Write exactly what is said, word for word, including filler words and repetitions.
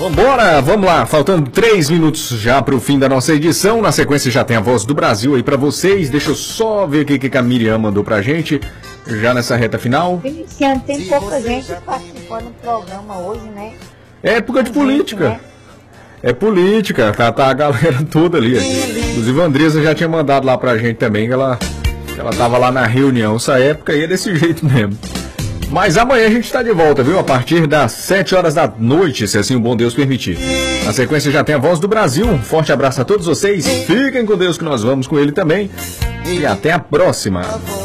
Vambora, vamos lá, faltando três minutos já para o fim da nossa edição. Na sequência já tem a Voz do Brasil aí para vocês. Deixa eu só ver o que, que a Miriam mandou pra gente, já nessa reta final. Feliciano, tem pouca gente participando do programa hoje, né? É época de política. Né? É política, tá, tá a galera toda ali. Inclusive a Andressa já tinha mandado lá pra gente também, que ela, que ela tava lá na reunião essa época e é desse jeito mesmo. Mas amanhã a gente está de volta, viu? A partir das sete horas da noite, se assim o bom Deus permitir. Na sequência já tem a Voz do Brasil. Um forte abraço a todos vocês. Fiquem com Deus que nós vamos com ele também. E até a próxima.